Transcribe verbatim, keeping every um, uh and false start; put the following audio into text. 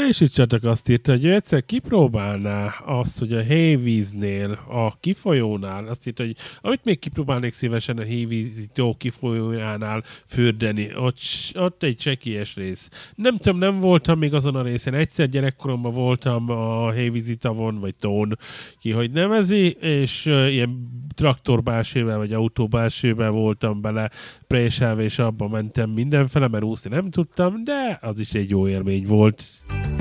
És itt csak azt írta, hogy ő egyszer kipróbálná azt, hogy a hévíznél, a kifolyónál, azt írta, hogy amit még kipróbálnék szívesen a hévízító kifolyójánál fürdeni, ott, ott egy csekélyes rész. Nem tudom, nem voltam még azon a részen. Egyszer gyerekkoromban voltam a hévízitavon, vagy tón, ki hogy nevezi, és uh, ilyen traktorbálsővel, vagy autóbálsővel voltam bele préselve, és abba mentem mindenfele, mert úszni nem tudtam, de az is egy jó élmény volt.